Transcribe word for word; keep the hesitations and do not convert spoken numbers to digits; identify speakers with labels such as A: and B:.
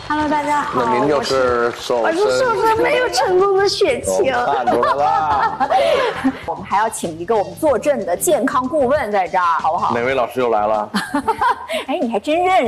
A: Hello， 大家好。
B: 那您就是瘦身，
A: 我是瘦身没有成功的雪晴。
B: 看出来了。
A: 我们还要请一个我们坐镇的健康顾问在这儿，好不好？
B: 哪位老师又来了？
A: 哎，你还真认识。